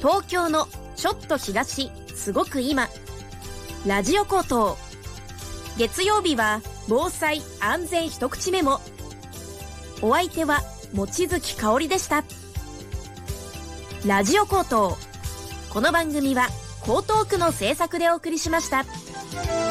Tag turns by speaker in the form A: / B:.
A: 東京のちょっと東すごく今、ラジオ口頭。月曜日は防災安全一口メモ。お相手は望月香織でした。ラジオ口頭。この番組は江東区の制作でお送りしました。